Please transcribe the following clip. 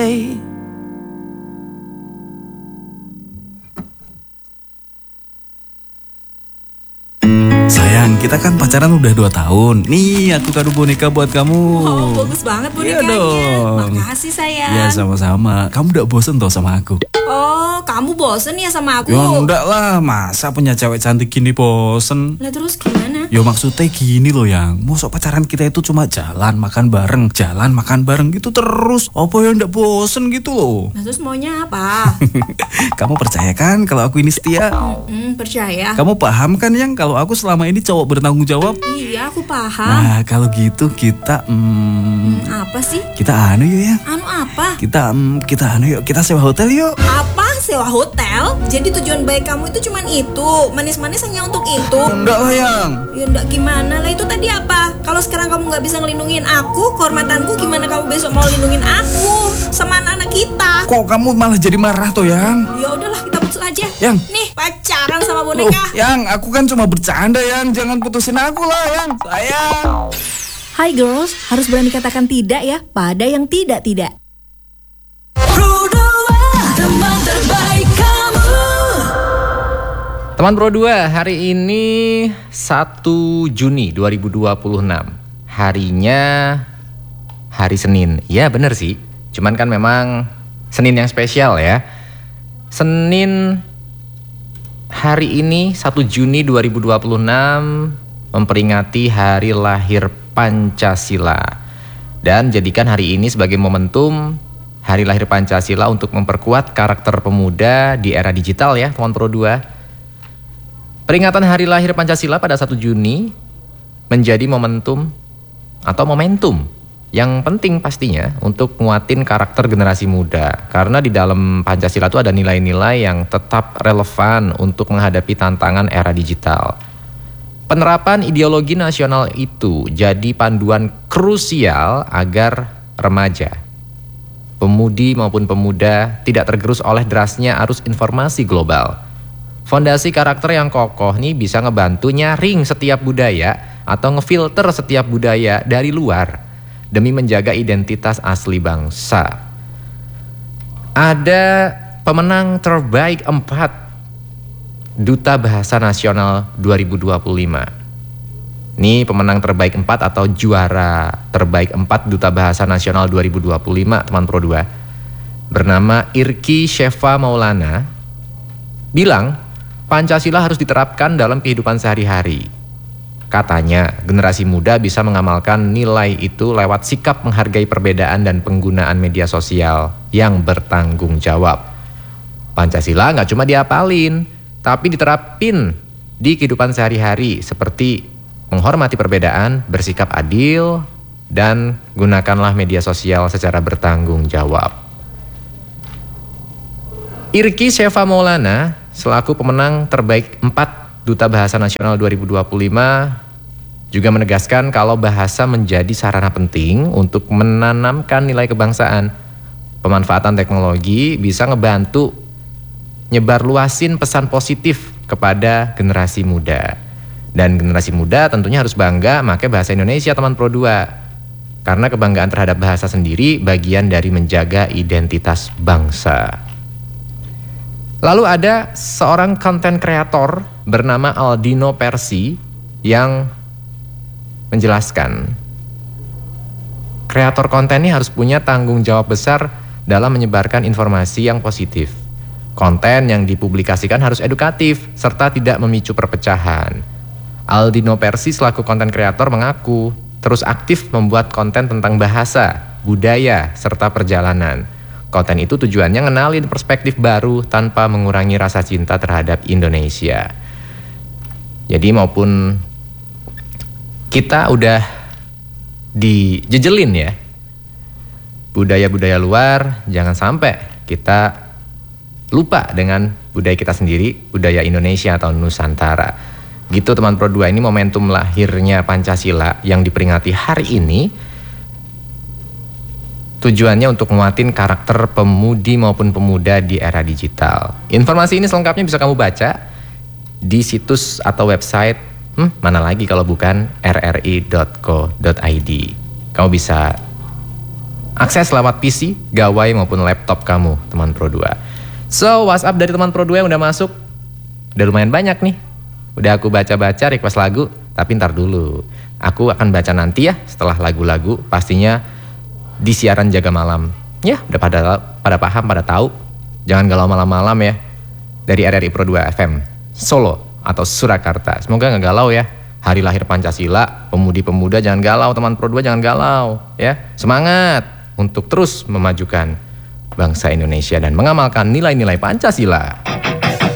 Sayang, kita kan pacaran udah 2 tahun. Nih, aku kado boneka buat kamu. Oh, bagus banget bonekanya. Iya dong. Makasih sayang. Ya, sama-sama. Kamu udah bosen toh sama aku? Oh, kamu bosen ya sama aku? Ya enggak lah, masa punya cewek cantik gini bosen? Lah terus gimana? Ya maksudnya gini loh Yang, mosok pacaran kita itu cuma jalan makan bareng gitu terus. Apa ya ndak bosen gitu loh? Nah terus maunya apa? Kamu percaya kan kalau aku ini setia? Percaya. Kamu paham kan Yang kalau aku selama ini cowok bertanggung jawab? Iya, aku paham. Nah kalau gitu kita Apa sih? kita anu yuk ya. Anu apa? Kita anu yuk, kita sewa hotel yuk. Apa? Sewa hotel? Jadi tujuan baik kamu itu cuman itu? Manis-manis hanya untuk itu? Enggak lah Yang. Ya enggak gimana lah, itu tadi apa? Kalau sekarang kamu nggak bisa ngelindungin aku, kehormatanku, gimana kamu besok mau lindungin aku sama anak-anak kita? Kok kamu malah jadi marah tuh Yang? Ya udahlah, kita putus aja. Yang. Nih, pacaran sama Loh, boneka. Yang, aku kan cuma bercanda Yang. Jangan putusin aku lah Yang. Sayang. Hai girls, harus berani katakan tidak ya pada yang tidak-tidak. Teman terbaik kamu. Teman Pro 2, hari ini 1 Juni 2026. Harinya hari Senin. Ya bener sih, cuman kan memang Senin yang spesial ya. Senin hari ini 1 Juni 2026 memperingati hari lahir Pancasila. Dan jadikan hari ini sebagai momentum Hari lahir Pancasila untuk memperkuat karakter pemuda di era digital ya teman Pro 2. Peringatan hari lahir Pancasila pada 1 Juni menjadi momentum yang penting pastinya untuk nguatin karakter generasi muda. Karena di dalam Pancasila itu ada nilai-nilai yang tetap relevan untuk menghadapi tantangan era digital. Penerapan ideologi nasional itu jadi panduan krusial agar remaja, pemudi maupun pemuda tidak tergerus oleh derasnya arus informasi global. Fondasi karakter yang kokoh nih bisa ngebantu nyaring setiap budaya atau ngefilter setiap budaya dari luar demi menjaga identitas asli bangsa. Ada pemenang terbaik 4 Duta Bahasa Nasional 2025. Ini pemenang terbaik 4 atau juara terbaik 4 Duta Bahasa Nasional 2025 teman Pro 2. Bernama Irki Shefa Maulana. Bilang Pancasila harus diterapkan dalam kehidupan sehari-hari. Katanya generasi muda bisa mengamalkan nilai itu lewat sikap menghargai perbedaan dan penggunaan media sosial yang bertanggung jawab. Pancasila nggak cuma diapalin, tapi diterapin di kehidupan sehari-hari seperti menghormati perbedaan, bersikap adil, dan gunakanlah media sosial secara bertanggung jawab. Irki Shefa Maulana selaku pemenang terbaik 4 Duta Bahasa Nasional 2025 juga menegaskan kalau bahasa menjadi sarana penting untuk menanamkan nilai kebangsaan. Pemanfaatan teknologi bisa ngebantu nyebar luasin pesan positif kepada generasi muda. Dan generasi muda tentunya harus bangga pakai bahasa Indonesia teman Pro 2. Karena kebanggaan terhadap bahasa sendiri bagian dari menjaga identitas bangsa. Lalu ada seorang konten kreator bernama Aldino Persi yang menjelaskan kreator konten ini harus punya tanggung jawab besar dalam menyebarkan informasi yang positif. Konten yang dipublikasikan harus edukatif serta tidak memicu perpecahan. Aldino Persi selaku konten kreator mengaku terus aktif membuat konten tentang bahasa, budaya, serta perjalanan. Konten itu tujuannya ngenalin perspektif baru tanpa mengurangi rasa cinta terhadap Indonesia. Jadi maupun kita udah dijejelin ya budaya-budaya luar, jangan sampai kita lupa dengan budaya kita sendiri, budaya Indonesia atau Nusantara. Gitu teman Pro 2, ini momentum lahirnya Pancasila yang diperingati hari ini. Tujuannya untuk nguatin karakter pemudi maupun pemuda di era digital. Informasi ini selengkapnya bisa kamu baca di situs atau website, mana lagi kalau bukan rri.co.id. Kamu bisa Akses lewat PC, gawai maupun laptop kamu, teman Pro 2. So, WhatsApp dari teman Pro 2 yang udah masuk, udah lumayan banyak nih. Udah aku baca-baca request lagu, tapi ntar dulu. Aku akan baca nanti ya, setelah lagu-lagu, pastinya di siaran Jaga Malam. Ya, udah pada paham, pada tahu. Jangan galau malam-malam ya. Dari RRI Pro 2 FM, Solo atau Surakarta. Semoga nggak galau ya. Hari lahir Pancasila, pemudi-pemuda jangan galau, teman Pro 2 jangan galau ya. Semangat untuk terus memajukan bangsa Indonesia dan mengamalkan nilai-nilai Pancasila.